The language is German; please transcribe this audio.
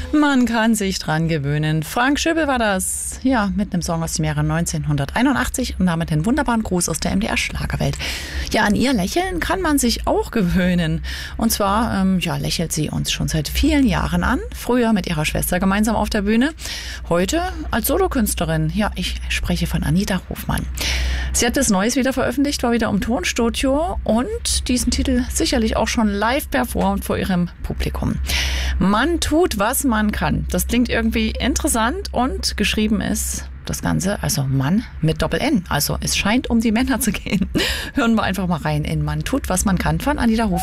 Man kann sich dran gewöhnen. Frank Schöbel war das, ja, mit einem Song aus dem Jahre 1981 und damit einen wunderbaren Gruß aus der MDR-Schlagerwelt. Ja, an ihr Lächeln kann man sich auch gewöhnen. Und zwar, lächelt sie uns schon seit vielen Jahren an. Früher mit ihrer Schwester gemeinsam auf der Bühne. Heute als Solokünstlerin. Ja, ich spreche von Anita Hofmann. Sie hat das Neues wieder veröffentlicht, war wieder im Tonstudio und diesen Titel sicherlich auch schon live performt vor ihrem Publikum. Man tut, was man kann. Das klingt irgendwie interessant und geschrieben ist das Ganze, also Mann mit Doppel-N. Also es scheint um die Männer zu gehen. Hören wir einfach mal rein in Man tut, was man kann von Anita Hofmann.